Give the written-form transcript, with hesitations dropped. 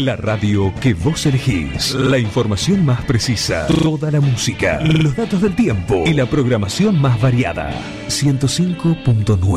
La radio que vos elegís. La información más precisa. Toda la música. Los datos del tiempo. Y la programación más variada. 105.9.